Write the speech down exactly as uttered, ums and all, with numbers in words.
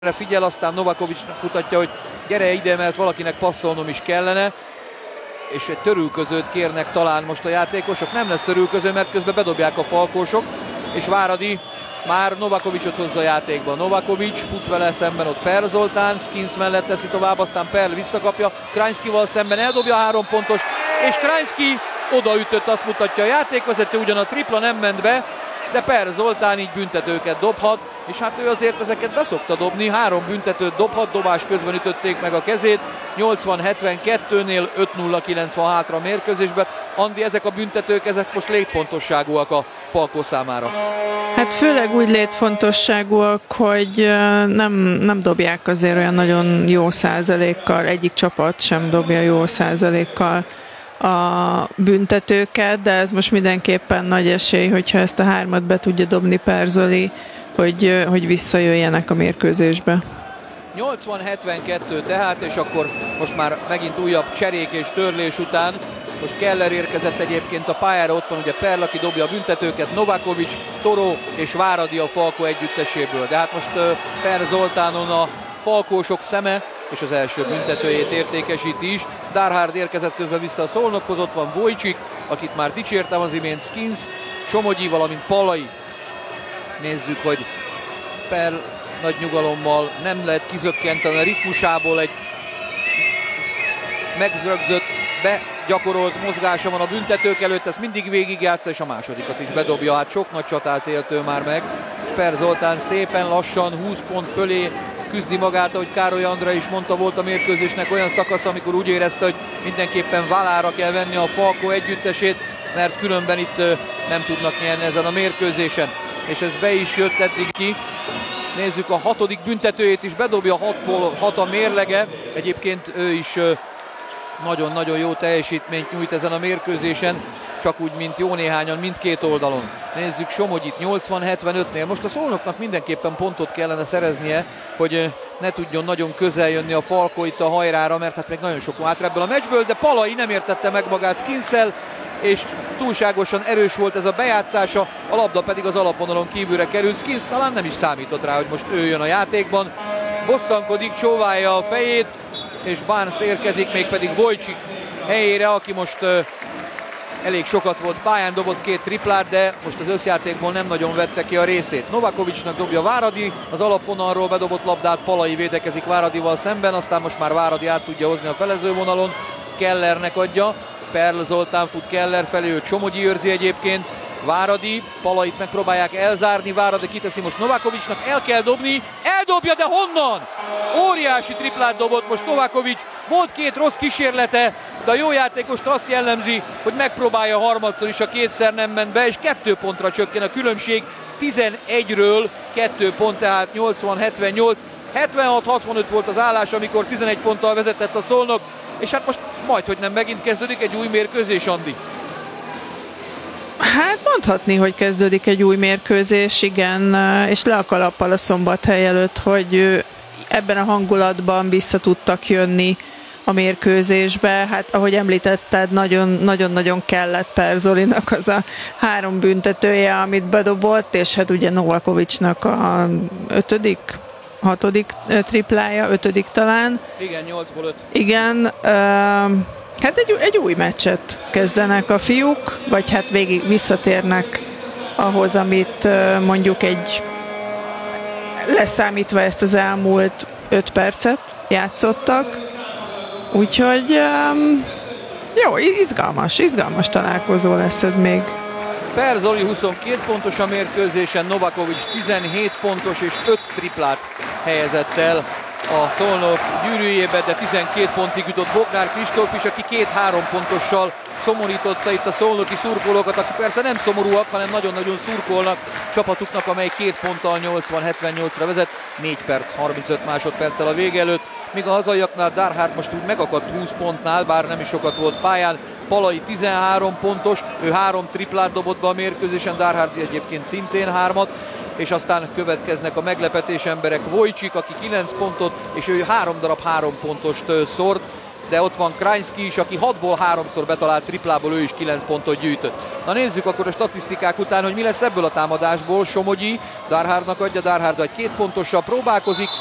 Figyel, aztán Novakovicsnak mutatja, hogy gyere ide, mert valakinek passzolnom is kellene. És egy törülközőt kérnek talán most a játékosok. Nem lesz törülköző, mert közben bedobják a falkósok. És Váradi már Novakovicsot hozza a játékba. Novakovics fut vele szemben ott Per Zoltán, Skinsz mellett teszi tovább, aztán Per visszakapja. Krajnszkival szemben eldobja a három pontos, és Krajnszki odaütött, azt mutatja a játékvezető, ugyan a tripla nem ment be, de Per Zoltán így büntetőket dobhat, és hát ő azért ezeket beszokta dobni, három büntetőt dobhat, dobás közben ütötték meg a kezét, nyolcvan hetvenkettőnél öt nulla kilenc van hátra a mérkőzésben. Andi, ezek a büntetők, ezek most létfontosságúak a Falkó számára. Hát főleg úgy létfontosságúak, hogy nem, nem dobják azért olyan nagyon jó százalékkal, egyik csapat sem dobja jó százalékkal a büntetőket, de ez most mindenképpen nagy esély, hogyha ezt a hármat be tudja dobni Per Zoli, hogy, hogy visszajöjjenek a mérkőzésbe. nyolcvan hetvenkettő tehát, és akkor most már megint újabb cserék és törlés után. Most Keller érkezett egyébként a pályára, ott van ugye Per, aki dobja a büntetőket, Novakovics, Toro és Váradi a Falkó együtteséből. De hát most Per Zoltánon a falkósok szeme, és az első büntetőjét értékesíti is. Darhard érkezett közben vissza a Szolnokhoz, ott van Vojcsik, akit már dicsértem az imént, Skinsz, Somogyi, valamint Pallai. Nézzük, hogy Per nagy nyugalommal nem lehet kizökkenteni a ritmusából, egy megrögzött, begyakorolt mozgása van a büntetők előtt, ezt mindig végigjátsza, és a másodikat is bedobja, hát sok nagy csatát élt ő már meg, és Per Zoltán szépen lassan húsz pont fölé küzdi magát, ahogy Károly Andra is mondta, volt a mérkőzésnek olyan szakasz, amikor úgy érezte, hogy mindenképpen válára kell venni a Falkó együttesét, mert különben itt nem tudnak nyerni ezen a mérkőzésen. És ez be is jött eddig ki. Nézzük a hatodik büntetőjét is, bedobja hatból hat a mérlege. Egyébként ő is nagyon-nagyon jó teljesítményt nyújt ezen a mérkőzésen, csak úgy, mint jó néhányan mindkét oldalon. Nézzük Somogyit nyolcvan hetvenötnél. Most a Szolnoknak mindenképpen pontot kellene szereznie, hogy ne tudjon nagyon közel jönni a Falkó itt a hajrára, mert hát még nagyon sok van hátra ebből a meccsből, de Pallai nem értette meg magát Skinsszel, és túlságosan erős volt ez a bejátszása, a labda pedig az alapvonalon kívülre került. Skinsz talán nem is számított rá, hogy most ő jön a játékban. Bosszankodik, csóválja a fejét, és Barnes érkezik, mégpedig Vojcsik helyére, aki most uh, elég sokat volt pályán, dobott két triplát, de most az összjátékból nem nagyon vette ki a részét. Novakovicsnak dobja Váradi, az alapvonalról bedobott labdát Pallai védekezik Váradival szemben, aztán most már Váradi át tudja hozni a felezővonalon, Kellernek adja, Per Zoltán fut Keller felé, őt Somogyi őrzi egyébként, Váradi, Pallait megpróbálják elzárni, Váradi kiteszi most Novakovicsnak, el kell dobni, eldobja, de honnan? Óriási triplát dobott most Novakovics, volt két rossz kísérlete, de a jó játékost azt jellemzi, hogy megpróbálja harmadszor is, a kétszer nem ment be, és kettő pontra csökken a különbség, tizenegyről kettő pont, tehát nyolcvan hetvennyolc, hetvenhat hatvanöt volt az állás, amikor tizenegy ponttal vezetett a Szolnok, és hát most majdhogy nem megint kezdődik egy új mérkőzés, Andi. Hát mondhatni, hogy kezdődik egy új mérkőzés, igen, és le a kalappal a Szombathely előtt, hogy ebben a hangulatban vissza tudtak jönni a mérkőzésbe. Hát ahogy említetted, nagyon-nagyon kellett Per Zolinak az a három büntetője, amit bedobott, és hát ugye Novakovicsnak a ötödik, hatodik triplája, ötödik talán. Igen, nyolcból öt. Igen, uh, hát egy, egy új meccset kezdenek a fiúk, vagy hát végig visszatérnek ahhoz, amit uh, mondjuk egy leszámítva ezt az elmúlt öt percet játszottak. Úgyhogy um, jó, izgalmas, izgalmas találkozó lesz ez még. Per Zoli huszonkét pontos a mérkőzésen, Novakovics tizenhét pontos és öt triplát helyezett el a Szolnok gyűrűjébe, de tizenkét pontig jutott Bognár Kristóf is, aki két-három pontossal szomorította itt a szolnoki szurkolókat, akik persze nem szomorúak, hanem nagyon-nagyon szurkolnak csapatuknak, amely két ponttal nyolcvan hetvennyolcra vezet, négy perc, harmincöt másodperccel a vége előtt. Míg a hazaiaknál Darhard most úgy megakadt húsz pontnál, bár nem is sokat volt pályán. Pallai tizenhárom pontos, ő három triplát dobott be a mérkőzésen, Darhard egyébként szintén hármat, és aztán következnek a meglepetés emberek. Vojcsik, aki kilenc pontot, és ő három darab három pontost szórt, de ott van Krajnszki is, aki hatból háromszor betalált triplából, ő is kilenc pontot gyűjtött. Na nézzük akkor a statisztikák után, hogy mi lesz ebből a támadásból. Somogyi Darhardnak adja, Darhard egy két pontossal próbálkozik,